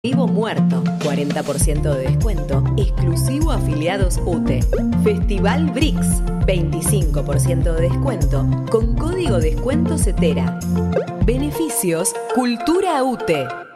Vivo Muerto, 40% de descuento, exclusivo afiliados UTE. Festival Brix, 25% de descuento, con código descuento CETERA. Beneficios Cultura UTE.